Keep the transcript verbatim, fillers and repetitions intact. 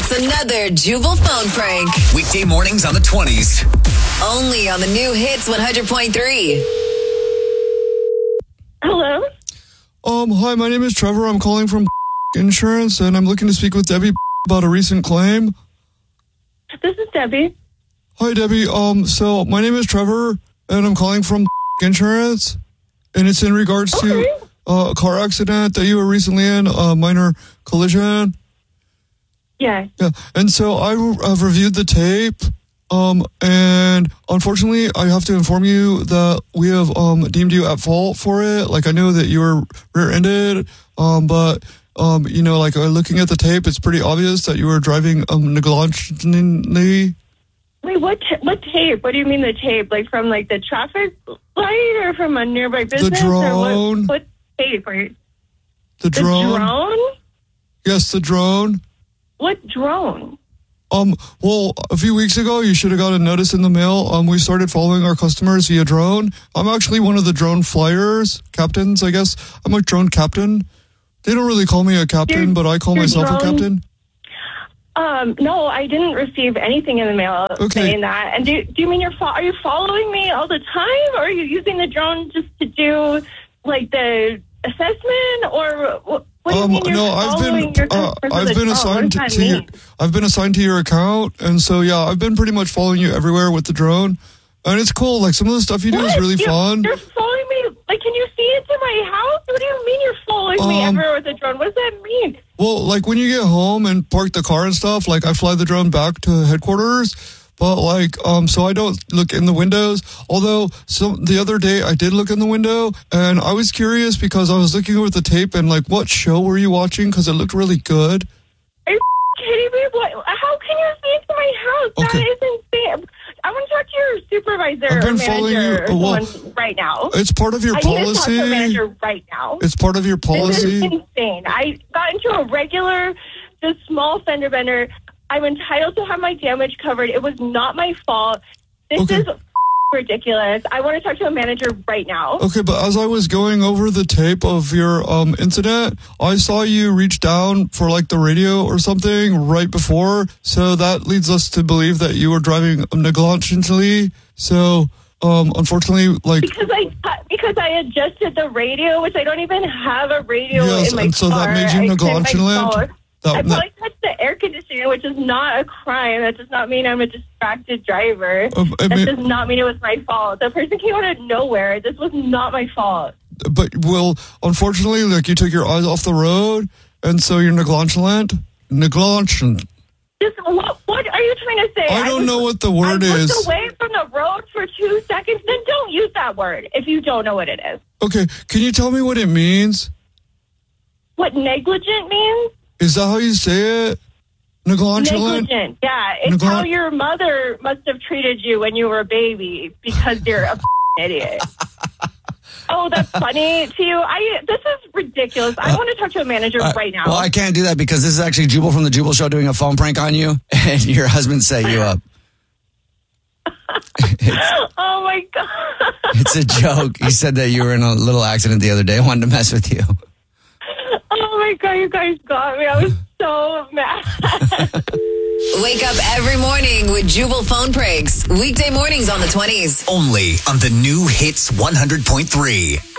It's another Jubal phone prank. Weekday mornings on the twenties. Only on the new Hits one hundred point three. Hello? Um, hi, my name is Trevor. I'm calling from Insurance, and I'm looking to speak with Debbie about a recent claim. This is Debbie. Hi, Debbie. Um, so my name is Trevor, and I'm calling from Insurance, and it's in regards Okay. to uh, a car accident that you were recently in, a minor collision. Yeah. Yeah, and so I have reviewed the tape, um, and unfortunately, I have to inform you that we have um, deemed you at fault for it. Like, I know that you were rear-ended, um, but um, you know, like uh, looking at the tape, it's pretty obvious that you were driving um, negligently. Wait, what ta- what tape? What do you mean the tape? Like from like the traffic light or from a nearby business? drone. Or what, what tape? Are you, The the drone. drone? Yes, the drone. What drone? Um, well, a few weeks ago, you should have got a notice in the mail. Um, we started following our customers via drone. I'm actually one of the drone flyers, captains, I guess. I'm a drone captain. They don't really call me a captain, You're- but I call you're myself a drone- captain. Um, no, I didn't receive anything in the mail Okay. saying that. And do do you mean you're fo- are you following me all the time, or are you using the drone just to do like the assessment, or what? What do you Um, mean you're no, I've following been your uh, customers with I've a been drone? What assigned does that to your mean? I've been assigned to your account, and so yeah, I've been pretty much following you everywhere with the drone, and it's cool. Like some of the stuff you do is What? really you're, fun. You're following me? Like, can you see into my house? What do you mean you're following me Um, everywhere with a drone? What does that mean? Well, like when you get home and park the car and stuff, like I fly the drone back to headquarters, but like, um, so I don't look in the windows. Although, so the other day I did look in the window, and I was curious because I was looking over the tape and like, what show were you watching? Because it looked really good. Are you kidding me? What? How can you see into my house? Okay. That is insane. I want to talk to your supervisor I've been or following manager you- or well, someone right now. It's part of your I need to talk to a policy. manager right now. It's part of your This is policy. insane. I got into a regular, just small fender bender. I'm entitled to have my damage covered. It was not my fault. This Okay. is ridiculous. I want to talk to a manager right now. Okay, but as I was going over the tape of your um incident, I saw you reach down for like the radio or something right before. So that leads us to believe that you were driving negligently. So um unfortunately, like Because I because I adjusted the radio, which I don't even have a radio yes, in my and so car. that made you I turned my negligent. phone. I That, probably touched the air conditioner, which is not a crime. That does not mean I'm a distracted driver. Um, I that mean- does not mean it was my fault. The person came out of nowhere. This was not my fault. but well, unfortunately, like you took your eyes off the road, and so you're negligent. Negligent. Just what? What are you trying to say? I don't was- know what the word I is. looked away from the road for two seconds. Then don't use that word if you don't know what it is. Okay, can you tell me what it means? What negligent means? Is that how you say it? Negligent. Negligent. Yeah, it's Negli- how your mother must have treated you when you were a baby because you're a idiot. Oh, that's funny to you. I. This is ridiculous. I want to talk to a manager Uh, right now. Well, I can't do that because this is actually Jubal from the Jubal Show doing a phone prank on you, and your husband set you up. it's, oh my god. it's a joke. He said that you were in a little accident the other day. I wanted to mess with you. Oh my god, you guys got me. I was so mad. Wake up every morning with Jubal phone pranks. Weekday mornings on the twenties. Only on the new Hits one hundred point three.